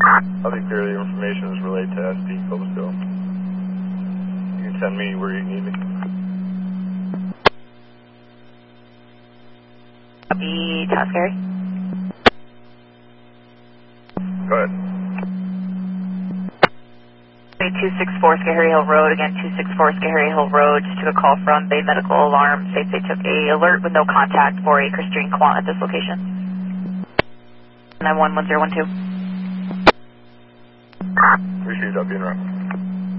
I'll be clear the information is relayed to SD Cobblestone. You can send me where you need me. Copy, task area. Go ahead. 264 Skahari Hill Road, again 264 Skahari Hill Road, just took a call from Bay Medical Alarm, states they took a alert with no contact for a Christine Quant at this location. 911012. Received, I'll be in route.